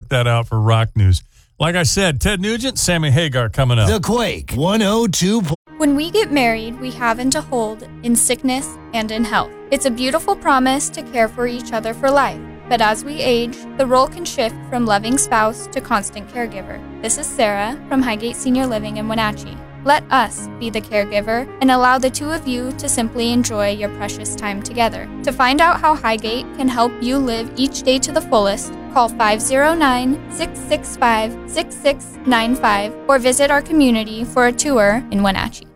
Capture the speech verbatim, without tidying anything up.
that out for Rock News. Like I said, Ted Nugent, Sammy Hagar coming up. The Quake one oh two. When we get married, we have and to hold in sickness and in health. It's a beautiful promise to care for each other for life. But as we age, the role can shift from loving spouse to constant caregiver. This is Sarah from Highgate Senior Living in Wenatchee. Let us be the caregiver and allow the two of you to simply enjoy your precious time together. To find out how Highgate can help you live each day to the fullest, call five oh nine, six six five, six six nine five or visit our community for a tour in Wenatchee.